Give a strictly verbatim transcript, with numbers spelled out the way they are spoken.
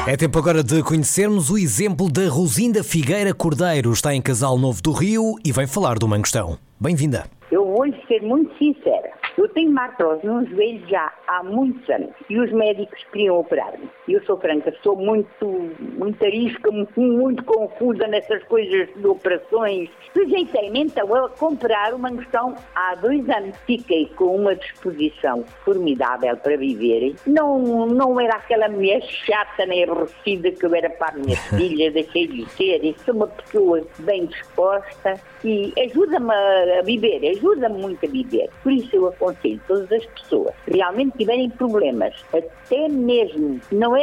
É tempo agora de conhecermos o exemplo da Rosinda Figueira Cordeiro. Está em Casal Novo do Rio e vem falar do Mangostão. Bem-vinda. Eu vou ser muito sincera. Eu tenho artrose nos joelhos já há muitos anos e os médicos queriam operar-me. E eu sou franca, sou muito, muito arisca, muito, muito confusa nessas coisas de operações. Sujeitei-me então a comprar o Mangostão há dois anos. Fiquei com uma disposição formidável para viver. Não, não era aquela mulher chata nem aborrecida que eu era para a minha filha, deixei de ser. Sou uma pessoa bem disposta e ajuda-me a viver, ajuda-me muito a viver. Por isso eu aconselho todas as pessoas que realmente tiverem problemas, até mesmo, não é